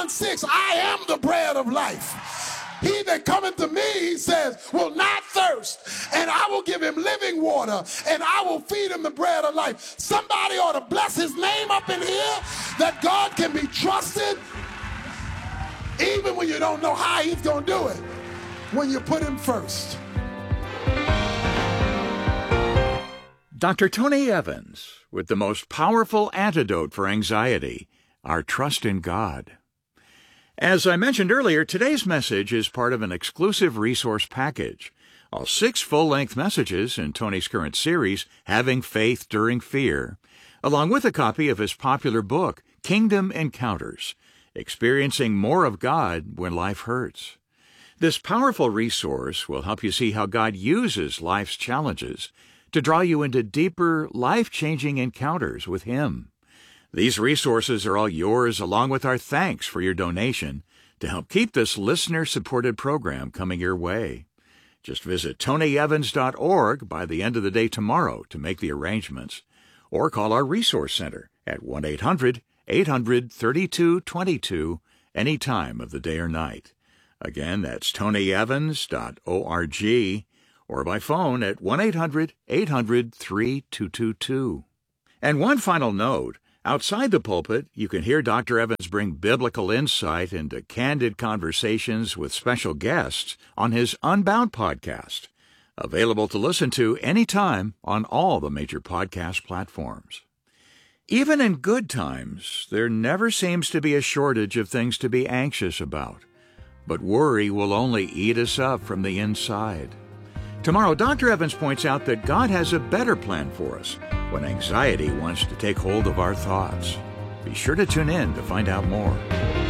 6, I am the bread of life. He that cometh to me, he says, will not thirst, and I will give him living water, and I will feed him the bread of life. Somebody ought to bless his name up in here, that God can be trusted, even when you don't know how he's going to do it, when you put him first. Dr. Tony Evans, with the most powerful antidote for anxiety, our trust in God. As I mentioned earlier, today's message is part of an exclusive resource package, all 6 full-length messages in Tony's current series, Having Faith During Fear, along with a copy of his popular book, Kingdom Encounters, Experiencing More of God When Life Hurts. This powerful resource will help you see how God uses life's challenges to draw you into deeper, life-changing encounters with Him. These resources are all yours, along with our thanks for your donation to help keep this listener-supported program coming your way. Just visit tonyevans.org by the end of the day tomorrow to make the arrangements, or call our Resource Center at 1-800-800-3222 any time of the day or night. Again, that's tonyevans.org, or by phone at 1-800-800-3222. And one final note, outside the pulpit, you can hear Dr. Evans bring biblical insight into candid conversations with special guests on his Unbound podcast, available to listen to anytime on all the major podcast platforms. Even in good times, there never seems to be a shortage of things to be anxious about, but worry will only eat us up from the inside. Tomorrow, Dr. Evans points out that God has a better plan for us when anxiety wants to take hold of our thoughts. Be sure to tune in to find out more.